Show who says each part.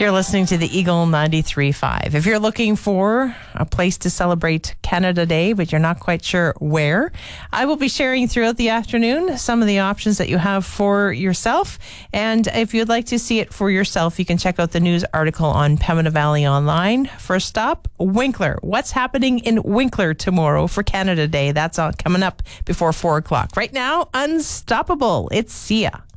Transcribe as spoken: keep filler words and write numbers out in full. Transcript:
Speaker 1: You're listening to the Eagle ninety-three point five. If you're looking for a place to celebrate Canada Day, but you're not quite sure where, I will be sharing throughout the afternoon some of the options that you have for yourself. And if you'd like to see it for yourself, you can check out the news article on Pembina Valley Online. First stop, Winkler. What's happening in Winkler tomorrow for Canada Day? That's all coming up before four o'clock. Right now, Unstoppable. It's Sia.